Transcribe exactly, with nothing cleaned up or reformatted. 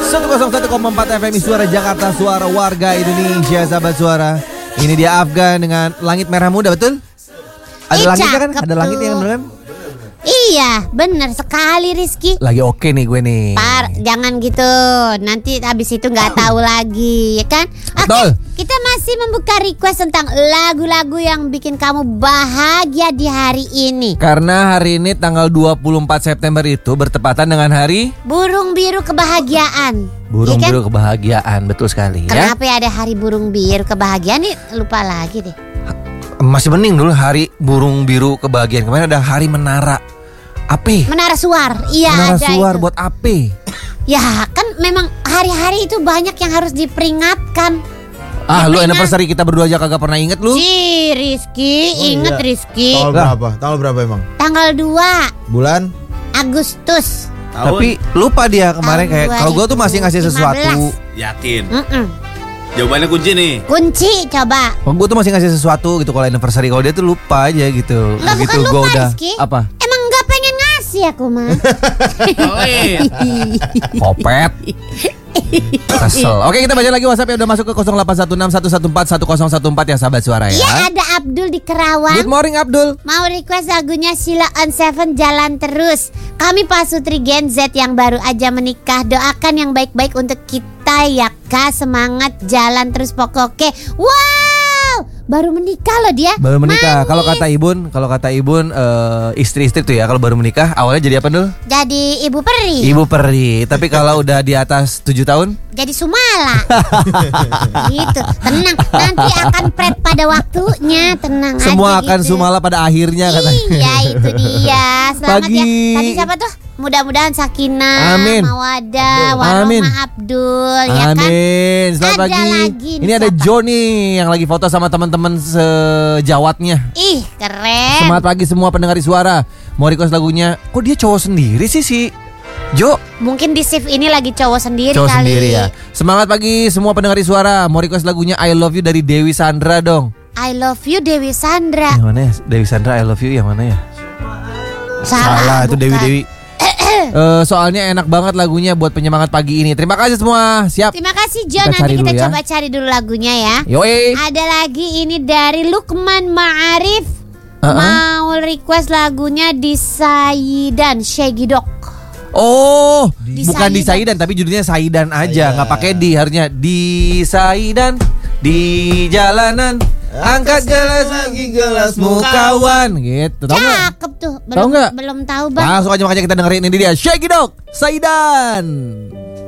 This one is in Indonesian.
seratus satu koma empat F M Suara Jakarta, suara warga Indonesia, sahabat suara. Ini dia Afgan dengan Langit Merah Muda, betul? Ada Ih, langitnya kan? cakep Ada langit tuh. yang bener kan? Iya, bener sekali Rizky. Lagi oke nih gue nih. Par, jangan gitu. Nanti abis itu nggak tahu lagi, ya kan? Oke, Betul. kita masih membuka request tentang lagu-lagu yang bikin kamu bahagia di hari ini. Karena hari ini tanggal dua puluh empat September itu bertepatan dengan hari Burung biru kebahagiaan. Burung Iya kan? Biru Kebahagiaan, betul sekali ya. Kenapa ya ada hari burung biru kebahagiaan nih? Lupa lagi deh. Masih mending dulu hari Burung Biru Kebahagiaan. Kemarin ada hari Menara Api. Menara Suar, iya Menara ada Suar itu. buat api. Ya kan memang hari-hari itu banyak yang harus diperingatkan. Ah, lu Diperingat- anniversary kita berdua aja kagak pernah inget lu? Ci, Rizky, Oh, inget iya. Rizky. Tanggal Lah. berapa? Tanggal berapa emang? Tanggal dua Bulan? Agustus. Tapi lupa dia kemarin Tahun kayak kalau gue tuh masih ngasih dua ribu lima sesuatu. belas. Yakin. Mm-mm. Jawabannya kunci nih. Kunci coba. Oh, gue tuh masih ngasih sesuatu gitu kalau anniversary. Kalau dia tuh lupa aja gitu. Enggak, Begitu bukan gue lupa, udah Rizky. apa? Emang nggak pengen ngasih aku mah. Oh, iya. Kopet. Kesel. Oke, kita baca lagi WhatsApp yang udah masuk ke nol delapan satu enam satu satu empat satu nol satu empat ya sahabat suara ya. Ya ada Abdul di Kerawang. Good morning Abdul. Mau request lagunya Sheila on Seven Jalan Terus. Kami pasutri Gen Z yang baru aja menikah. Doakan yang baik-baik untuk kita ya Kak. Semangat jalan terus pokoknya. Wow, baru menikah loh dia. Baru menikah. Manis. Kalau kata Ibun, kalau kata Ibun eh, istri-istri tuh ya kalau baru menikah awalnya jadi apa dulu? Jadi ibu peri. Ibu peri. Tapi kalau udah di atas tujuh tahun? Jadi Sumala. Gitu. Tenang, nanti akan pret pada waktunya. Tenang Semua aja akan gitu. sumala pada akhirnya katanya. Iya, itu dia. Selamat Pagi. ya. Tadi siapa tuh? Mudah-mudahan Sakinah, Amin. Mawadah, Amin. Warahmah Abdul, ya kan? Amin. Selamat Ada pagi. lagi nih, Ini ada siapa? Joni yang lagi foto sama teman-teman sejawatnya. Ih, keren. Semangat pagi semua pendengar suara. Mau request lagunya? Kok dia cowok sendiri sih si Jo? Mungkin di shift ini lagi cowok sendiri Cowok kali. sendiri ya. Semangat pagi semua pendengar suara. Mau request lagunya I Love You dari Dewi Sandra dong. I love you Dewi Sandra. Yang mana ya? Dewi Sandra I Love You yang mana ya? Salah, itu bukan. Dewi Dewi. Eh, soalnya enak banget lagunya buat penyemangat pagi ini. Terima kasih semua. Siap. Terima kasih John. Kita Nanti cari kita dulu ya. coba cari dulu lagunya ya. Yoi. Ada lagi ini dari Lukman Ma'arif. Uh-uh. Mau request lagunya di Saidan Shaggy Dog. Oh, Di bukan di Saidan. Saidan tapi judulnya Saidan aja, Iya. nggak pakai di, harusnya di Saidan di jalanan angkat gelas lagi gelasmu mu kawan gitu. Tahu nggak? Cakep tuh. Tahu Belum nggak? belum tahu Bang. Langsung aja makanya kita dengerin ini dia Shaggy Dog Saidan.